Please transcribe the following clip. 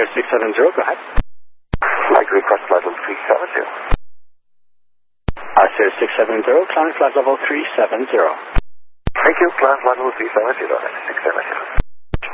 Sirius 670, go ahead. Like request flight level 370. Sirius 670, climbing flight level 370. Thank you, climb flight level 370, 670.